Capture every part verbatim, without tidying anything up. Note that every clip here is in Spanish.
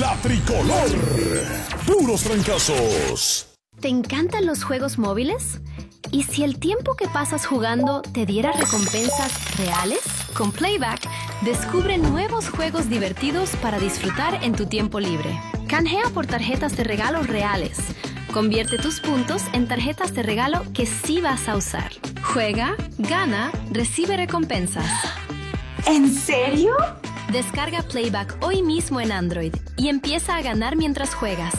La Tricolor. Puros trancazos. ¿Te encantan los juegos móviles? ¿Y si el tiempo que pasas jugando te diera recompensas reales? Con Playback, descubre nuevos juegos divertidos para disfrutar en tu tiempo libre. Canjea por tarjetas de regalo reales. Convierte tus puntos en tarjetas de regalo que sí vas a usar. Juega, gana, recibe recompensas. ¿En serio? Descarga Playback hoy mismo en Android y empieza a ganar mientras juegas.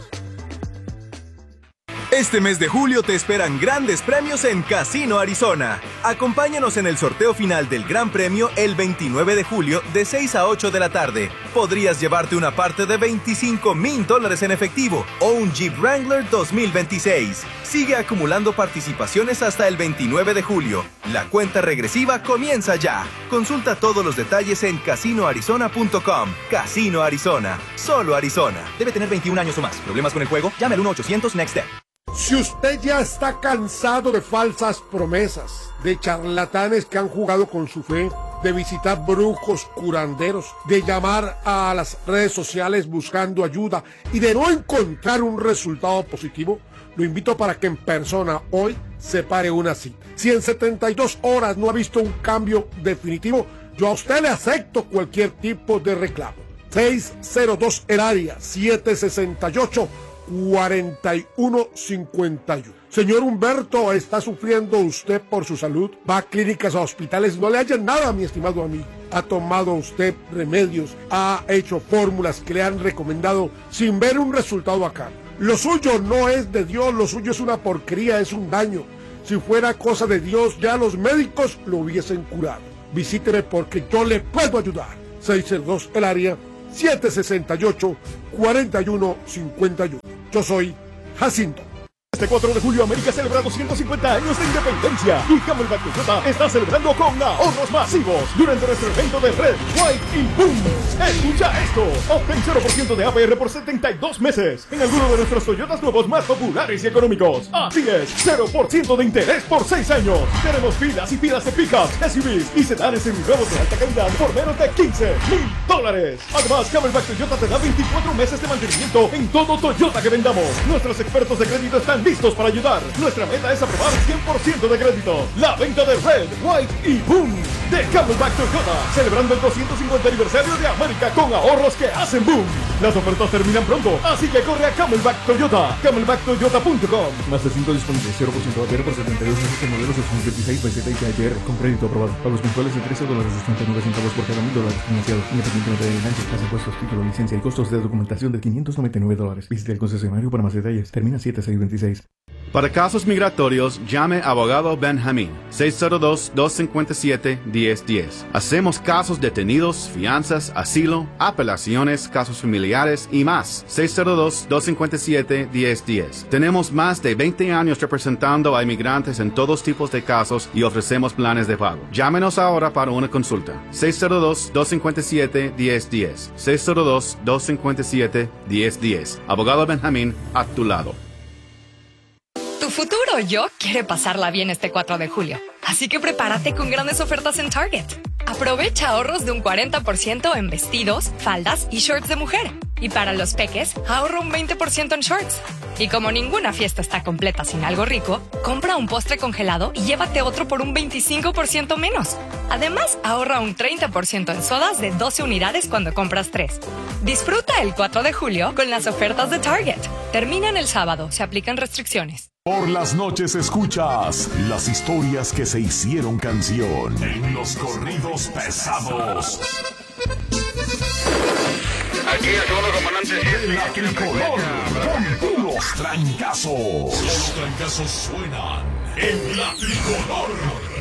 Este mes de julio te esperan grandes premios en Casino Arizona. Acompáñanos en el sorteo final del Gran Premio el veintinueve de julio de seis a ocho de la tarde. Podrías llevarte una parte de veinticinco mil dólares en efectivo o un Jeep Wrangler dos mil veintiséis. Sigue acumulando participaciones hasta el veintinueve de julio. La cuenta regresiva comienza ya. Consulta todos los detalles en casino arizona punto com. Casino Arizona. Solo Arizona. Debe tener veintiún años o más. ¿Problemas con el juego? Llame al uno ochocientos next step. Si usted ya está cansado de falsas promesas, de charlatanes que han jugado con su fe, de visitar brujos curanderos, de llamar a las redes sociales buscando ayuda y de no encontrar un resultado positivo, lo invito para que en persona hoy separe una cita. Si en setenta y dos horas no ha visto un cambio definitivo, yo a usted le acepto cualquier tipo de reclamo. seis cero dos el área, siete seis ocho, cuarenta y uno cincuenta y uno. Señor Humberto, ¿está sufriendo usted por su salud? Va a clínicas, a hospitales, no le hallan nada, mi estimado amigo. ¿Ha tomado usted remedios? ¿Ha hecho fórmulas que le han recomendado sin ver un resultado acá? Lo suyo no es de Dios, lo suyo es una porquería, es un daño. Si fuera cosa de Dios, ya los médicos lo hubiesen curado. Visíteme porque yo le puedo ayudar. seis cero dos el área, siete seis ocho, cuarenta y uno cincuenta y uno. Yo soy Jacinto. Este cuatro de julio América celebra doscientos cincuenta años de independencia y Camelback Toyota está celebrando con ahorros masivos durante nuestro evento de Red, White y Boom. Escucha esto, obtén cero por ciento de A P R por setenta y dos meses en alguno de nuestros Toyotas nuevos más populares y económicos. Así es, cero por ciento de interés por seis años. Tenemos filas y filas de pickups, S U Vs y sedanes seminuevos de alta calidad por menos de quince mil dólares. Además, Camelback Toyota te da veinticuatro meses de mantenimiento en todo Toyota que vendamos. Nuestros expertos de crédito están listos para ayudar. Nuestra meta es aprobar cien por ciento de crédito. La venta de Red, White y Boom de Camelback Toyota, celebrando el doscientos cincuenta aniversario de América con ahorros que hacen boom. Las ofertas terminan pronto, así que corre a Camelback Toyota, camelback toyota punto com. Más de cinco disponibles, cero por ciento A P R por setenta y dos meses en modelos dos mil veintiséis, Paiseta y A P R con crédito aprobado. Pagos mensuales de trece dólares sesenta y nueve centavos por cada mil dólares financiados, independientemente de ganancias, tasas, impuestos, título, licencia y costos de documentación de quinientos noventa y nueve dólares. Visite el concesionario para más detalles. Termina siete seis veintiséis. Para casos migratorios, llame a Abogado Benjamín, seis cero dos, dos cinco siete, uno cero uno cero. Hacemos casos detenidos, fianzas, asilo, apelaciones, casos familiares y más. seis cero dos, dos cinco siete, uno cero uno cero. Tenemos más de veinte años representando a inmigrantes en todos tipos de casos y ofrecemos planes de pago. Llámenos ahora para una consulta. seis cero dos, dos cinco siete, uno cero uno cero. seis cero dos, dos cinco siete, uno cero uno cero. Abogado Benjamín, a tu lado. Tu futuro yo quiere pasarla bien este cuatro de julio. Así que prepárate con grandes ofertas en Target. Aprovecha ahorros de un cuarenta por ciento en vestidos, faldas y shorts de mujer. Y para los peques, ahorra un veinte por ciento en shorts. Y como ninguna fiesta está completa sin algo rico, compra un postre congelado y llévate otro por un veinticinco por ciento menos. Además, ahorra un treinta por ciento en sodas de doce unidades cuando compras tres. Disfruta el cuatro de julio con las ofertas de Target. Terminan el sábado, se aplican restricciones. Por las noches escuchas las historias que se hicieron canción en los corridos pesados. Aquí a todos los comandantes. De la Tricolor, con puros trancazos. Los trancazos suenan en la Tricolor.